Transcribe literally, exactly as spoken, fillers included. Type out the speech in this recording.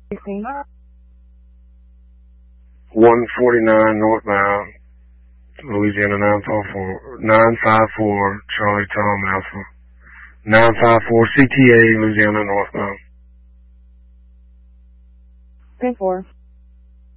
one forty-nine northbound, Louisiana nine five four, nine five four, Charlie Tom Alpha. nine five four C T A, Louisiana northbound. ten four.